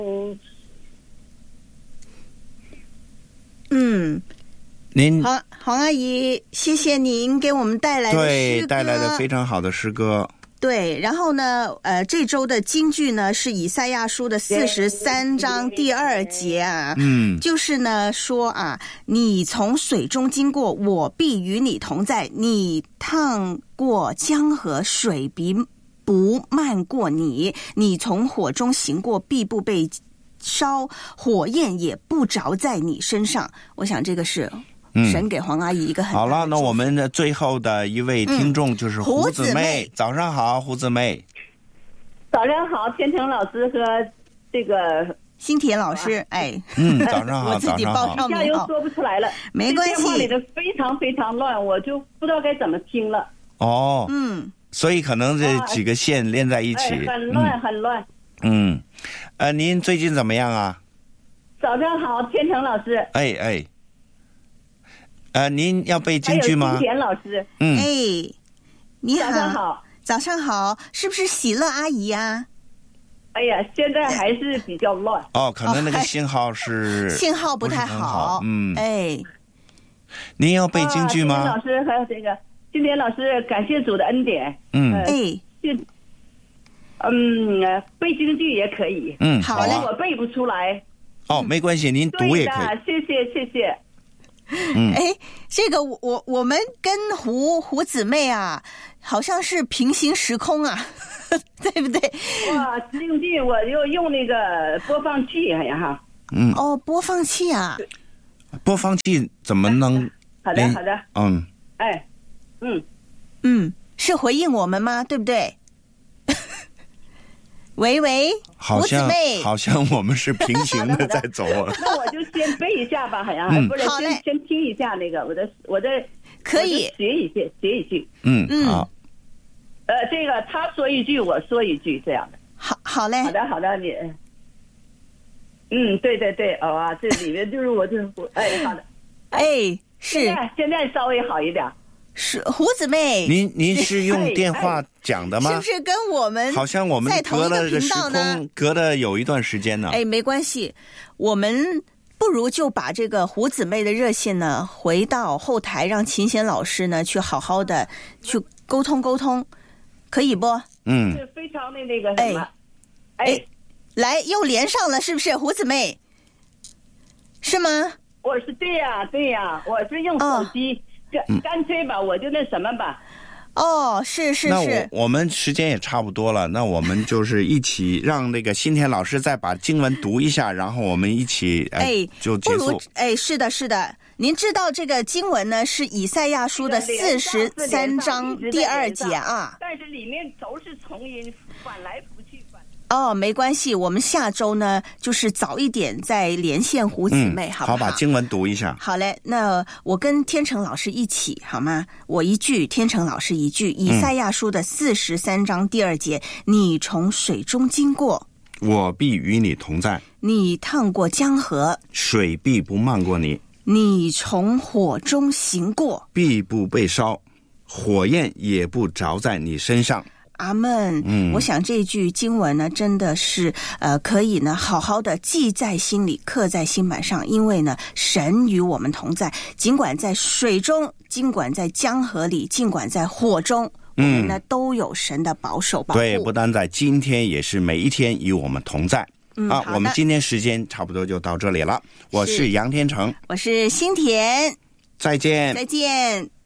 您黄阿姨，谢谢您给我们带来的诗歌， 对，带来的非常好的诗歌。 对，然后呢，这周的金句呢是以赛亚书的43章第2节啊，就是呢说啊，你从水中经过，我必与你同在；你趟过江河，水必不漫过你；你从火中行过，必不被烧，火焰也不着在你身上。我想这个是神给黄阿姨一个很大的好了，那我们的最后的一位听众就是胡姊妹。早上好，胡姊妹。 早上好，天成老师和这个新田老师。 早上好， 我自己报上名号，一下又说不出来了， 没关系。 电话里的非常非常乱，我就不知道该怎么听了。 所以可能这几个线连在一起， 很乱很乱。 您最近怎么样啊？ 早上好，天成老师。 您要背京剧吗？ 还有新田老师。 你好。 早上好。 早上好，是不是喜乐阿姨啊？ 哎呀，现在还是比较乱。 可能那个信号是信号不太好。 您要背京剧吗？ 新田老师和这个新田老师，感谢主的恩典。背京剧也可以。 好嘞， 我背不出来。 没关系，您读也可以。 谢谢。 这个我们跟胡姊妹啊，好像是平行时空啊，对不对？ 哇，京剧我就用那个播放器， 播放器啊， 播放器怎么能？ 好的。 是回应我们吗？对不对？喂， 好像我们是平行的在走啊。 那我就先背一下吧，好像不是先听一下那个我的可以学一句。 好。 这个他说一句，我说一句，这样的。 好嘞。 好的，你。对，这里面就是我好的。 是。 现在稍微好一点。 是胡姊妹， 您是用电话讲的吗？ 是不是跟我们好像我们隔了这个时空隔了有一段时间呢？ 没关系，我们不如就把这个胡姊妹的热线呢回到后台，让秦贤老师呢去好好的去沟通，可以不？ 是非常的那个什么？ 来又连上了，是不是胡姊妹？是吗？ 我是对呀，我是用手机。干脆吧，我就那什么吧。 是。 那我们时间也差不多了，那我们就是一起让那个新田老师再把经文读一下，然后我们一起就结束。 是的。您知道这个经文呢是以赛亚书的43章第2节啊， 但是里面都是重音，反来覆去。 没关系，我们下周呢就是早一点再连线胡姊妹，好不好？ 好，把经文读一下。 好嘞，那我跟天成老师一起好吗？我一句，天成老师一句。以赛亚书的43章第2节，你从水中经过， 我必与你同在； 你趟过江河， 水必不漫过你； 你从火中行过， 必不被烧，火焰也不着在你身上。 阿们。我想这句经文呢真的是可以呢好好的记在心里，刻在心板上，因为呢神与我们同在，尽管在水中，尽管在江河里，尽管在火中，我们呢都有神的保守保护。 对，不单在今天，也是每一天与我们同在。我们今天时间差不多就到这里了。我是杨天成， 我是新田， 再见。